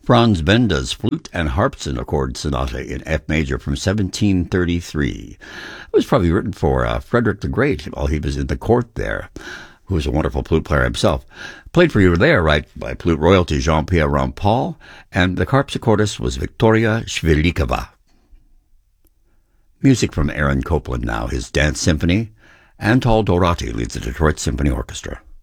Franz Benda's Flute and Harpsichord Sonata in F major from 1733. It was probably written for Frederick the Great while he was in the court there, who was a wonderful flute player himself. Played for you there, right, by flute royalty Jean-Pierre Rampal, and the harpsichordist was Victoria Shvelikova. Music from Aaron Copland now, his Dance Symphony. Antal Dorati leads the Detroit Symphony Orchestra.